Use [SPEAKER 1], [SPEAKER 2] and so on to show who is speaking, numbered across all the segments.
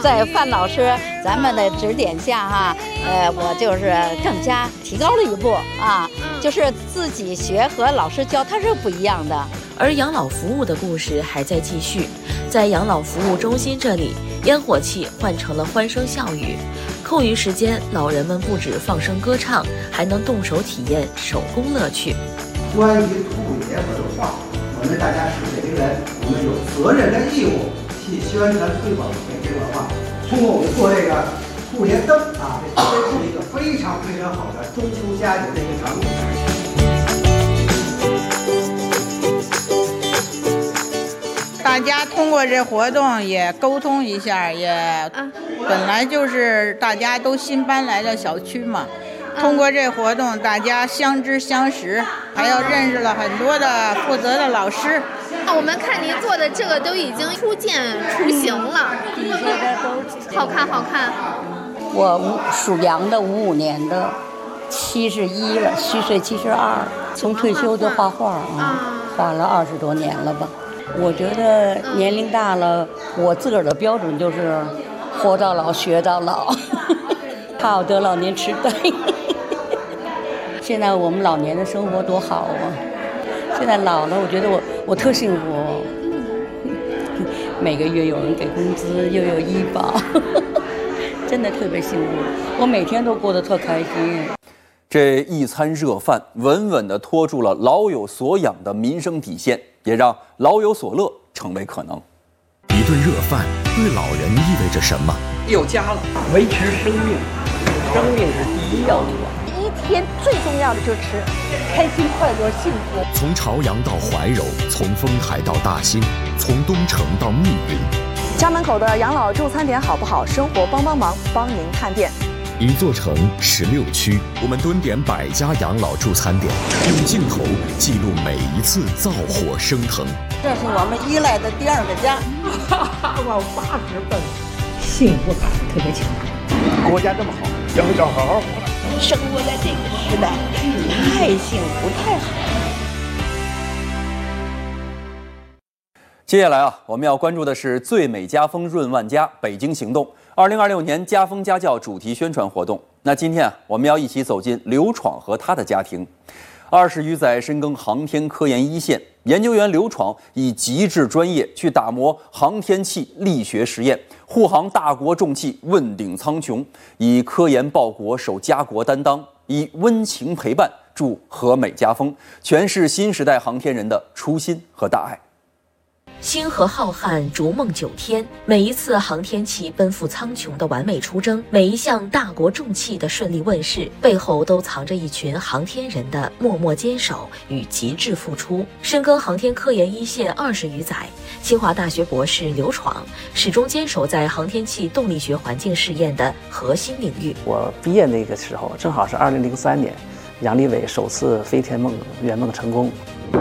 [SPEAKER 1] 在范老师咱们的指点下哈，我就是更加提高了一步啊，就是自己学和老师教它是不一样的。
[SPEAKER 2] 而养老服务的故事还在继续，在养老服务中心这里，烟火气换成了欢声笑语。空余时间，老人们不止放声歌唱，还能动手体验手工乐趣。
[SPEAKER 3] 关于兔爷文化，我们大家是北京人，我们有责任跟义务去宣传推广北京文化。通过我们做这个兔爷灯啊，这真是一个非常非常好的中秋佳节的一个场景。
[SPEAKER 4] 大家通过这活动也沟通一下，也本来就是大家都新搬来的小区嘛，通过这活动大家相知相识，还要认识了很多的负责的老师。
[SPEAKER 5] 我们看您做的这个都已经初见雏形了，
[SPEAKER 1] 底下的都
[SPEAKER 5] 好看好看。
[SPEAKER 1] 我属羊的，55年的，71了，虚岁72，从退休就画画画了20多年了吧。我觉得年龄大了，我自个儿的标准就是活到老学到老，怕我得老年痴呆。现在我们老年的生活多好啊！现在老了，我觉得我特幸福，每个月有人给工资，又有医保，真的特别幸福。我每天都过得特开心。
[SPEAKER 6] 这一餐热饭稳稳地托住了老有所养的民生底线，也让老有所乐成为可能。
[SPEAKER 7] 一顿热饭对老人意味着什么？
[SPEAKER 8] 有家了，维持生命，生命是第一要求。
[SPEAKER 9] 一天最重要的就是吃，开心、快乐、幸福。
[SPEAKER 7] 从朝阳到怀柔，从丰台到大兴，从东城到密云。
[SPEAKER 9] 家门口的养老助餐点好不好？生活帮帮忙，帮您看店。
[SPEAKER 7] 一座城16区，我们蹲点100家养老助餐点，用镜头记录每一次灶火升腾。
[SPEAKER 1] 这是我们依赖的第2个家。
[SPEAKER 8] 我80分，幸福感特别强。
[SPEAKER 3] 国家这么好，要好好活。
[SPEAKER 1] 生活在这个时代，太幸福，太好了。
[SPEAKER 6] 接下来我们要关注的是最美家风润万家北京行动2026年家风家教主题宣传活动。那今天我们要一起走进刘闯和他的家庭。20余载深耕航天科研一线，研究员刘闯以极致专业去打磨航天器力学实验，护航大国重器问鼎苍穹，以科研报国守家国担当，以温情陪伴助和美家风，诠释新时代航天人的初心和大爱。
[SPEAKER 2] 星河浩瀚，逐梦9天，每一次航天器奔赴苍穹的完美出征，每一项大国重器的顺利问世，背后都藏着一群航天人的默默坚守与极致付出。深耕航天科研一线20余载，清华大学博士刘闯始终坚守在航天器动力学环境试验的核心领域。
[SPEAKER 10] 我毕业那个时候，正好是2003年，杨利伟首次飞天梦圆梦成功。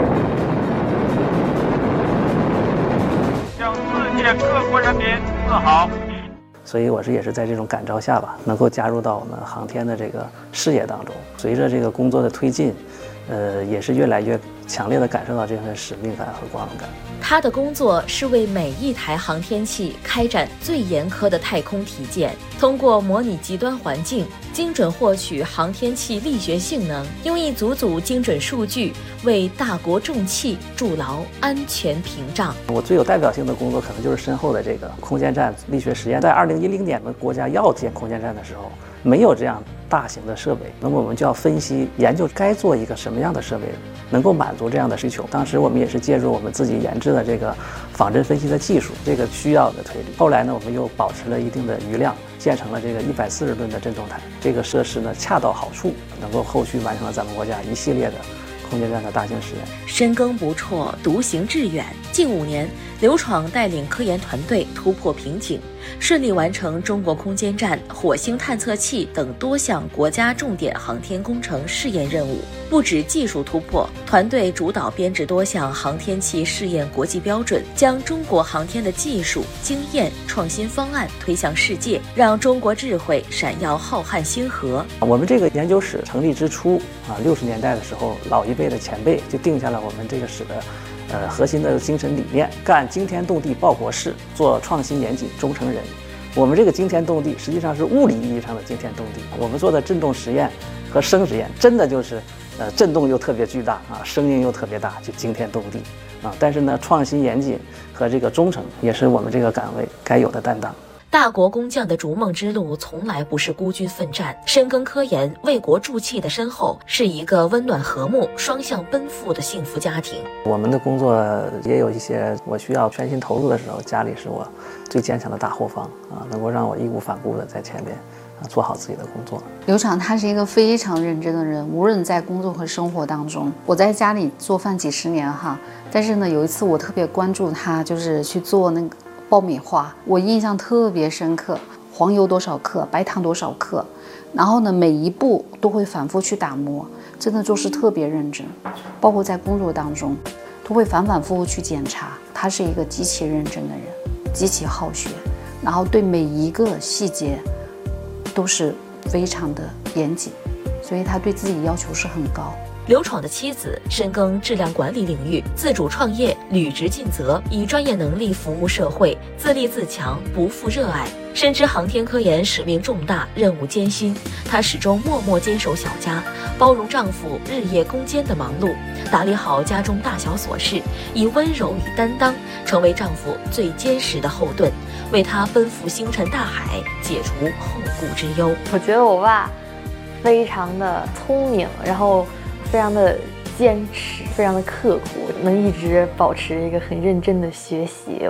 [SPEAKER 11] 各国人民自豪。
[SPEAKER 10] 所以我也是在这种感召下吧，能够加入到我们航天的这个事业当中。随着这个工作的推进，也是越来越强烈的感受到这份使命感和光荣感。
[SPEAKER 2] 他的工作是为每一台航天器开展最严苛的太空体检，通过模拟极端环境，精准获取航天器力学性能，用一组组精准数据为大国重器筑牢安全屏障。
[SPEAKER 10] 我最有代表性的工作可能就是身后的这个空间站力学实验。在2010年的国家要建空间站的时候，没有这样大型的设备，那么我们就要分析研究该做一个什么样的设备能够满足这样的需求。当时我们也是借助我们自己研制的这个仿真分析的技术，这个需要的推理。后来呢，我们又保持了一定的余量，建成了这个140吨的振动台。这个设施呢恰到好处，能够后续完成了咱们国家一系列的空间站的大型实验。
[SPEAKER 2] 深耕不辍，独行致远。近5年，刘闯带领科研团队突破瓶颈，顺利完成中国空间站、火星探测器等多项国家重点航天工程试验任务。不止技术突破，团队主导编制多项航天器试验国际标准，将中国航天的技术、经验、创新方案推向世界，让中国智慧闪耀浩瀚星河。
[SPEAKER 10] 我们这个研究室成立之初，60年代的时候，老一辈的前辈就定下了我们这个室的核心的精神理念：干惊天动地报国事，做创新严谨忠诚人。 我们这个惊天动地实际上是物理意义上的惊天动地。我们做的振动实验和声实验，真的就是震动又特别巨大啊，声音又特别大，就惊天动地啊。但是呢，创新严谨和这个忠诚也是我们这个岗位该有的担当。
[SPEAKER 2] 大国工匠的逐梦之路从来不是孤军奋战，深耕科研、为国助器的身后，是一个温暖和睦、双向奔赴的幸福家庭。
[SPEAKER 10] 我们的工作也有一些我需要全心投入的时候，家里是我最坚强的大后方啊，能够让我义无反顾的在前面做好自己的工作。
[SPEAKER 12] 刘闯他是一个非常认真的人，无论在工作和生活当中。我在家里做饭几十年哈，但是呢，有一次我特别关注他，就是去做那个爆米花，我印象特别深刻，黄油多少克，白糖多少克，然后呢每一步都会反复去打磨，真的就是特别认真，包括在工作当中都会反反复复去检查。他是一个极其认真的人，极其好学，然后对每一个细节都是非常的严谨，所以他对自己要求是很高。
[SPEAKER 2] 刘闯的妻子深耕质量管理领域，自主创业，履职尽责，以专业能力服务社会，自立自强，不负热爱。深知航天科研使命重大，任务艰辛，她始终默默坚守小家，包容丈夫日夜攻坚的忙碌，打理好家中大小琐事，以温柔与担当成为丈夫最坚实的后盾，为他奔赴星辰大海，解除后顾之忧。
[SPEAKER 13] 我觉得我爸非常的聪明，然后非常的坚持，非常的刻苦，能一直保持一个很认真的学习。